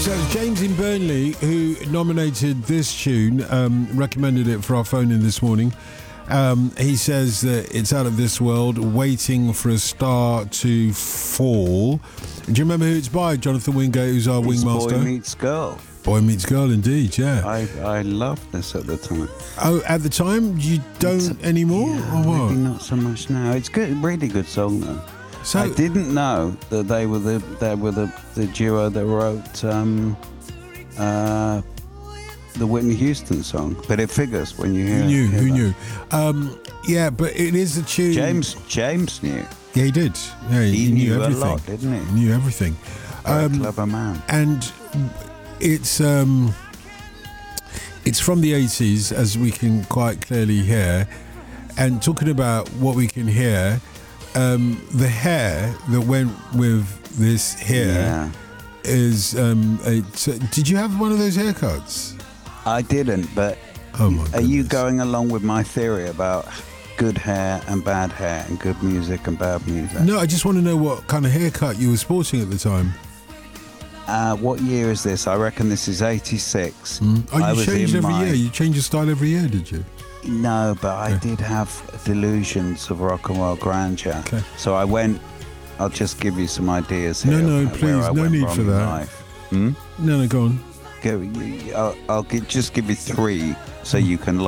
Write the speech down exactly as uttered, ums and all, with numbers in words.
So it's James in Burnley who nominated this tune, um, recommended it for our phone in this morning. Um, he says that it's out of this world, waiting for a star to fall. Do you remember who it's by? Jonathan Wingate, who's our It's wingmaster. Boy Meets Girl. Boy Meets Girl, indeed, yeah. I I loved this at the time. Oh, at the time, you don't It's- anymore, yeah, or what? Maybe not so much now. It's good, really good song though. So, I didn't know that they were the they were the, the duo that wrote um, uh, the Whitney Houston song, but it figures when you hear. who knew? hear Who that. knew? Um, yeah, but it is a tune. James James knew. Yeah, he did. Yeah, he, He, he knew, knew, everything. a lot, didn't he? He knew everything. Very Um, clever man. and it's um, it's from the eighties, as we can quite clearly hear. And talking about what we can hear, um, the hair that went with this hair Yeah. is. Um, it's, uh, did you have one of those haircuts? I didn't, but Oh my are you goodness. going along with my theory about good hair and bad hair and good music and bad music? No, I just want to know what kind of haircut you were sporting at the time. Uh, what year is this? I reckon this is eighty-six. Mm. Oh, I you was changed in every my- year. You changed your style every year, did you? No, but I Okay. did have delusions of rock and roll grandeur. Okay. So I went. I'll just give you some ideas here. No, no, of where please, I no went need wrong for in that. life. Hmm? No, no, go on. Go, I'll, I'll gi- just give you three so you can